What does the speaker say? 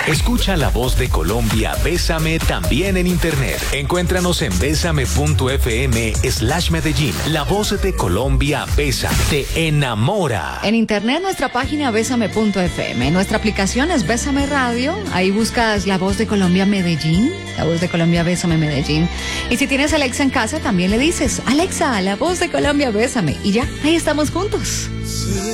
Escucha La Voz de Colombia, Bésame también en internet. Encuéntranos en besame.fm/Medellín. La Voz de Colombia, Bésame, te enamora. En internet nuestra página besame.fm, nuestra aplicación es Bésame Radio, ahí buscas La Voz de Colombia Medellín, La Voz de Colombia Bésame Medellín. Y si tienes Alexa en casa también le dices, Alexa, La Voz de Colombia Bésame, y ya, ahí estamos juntos.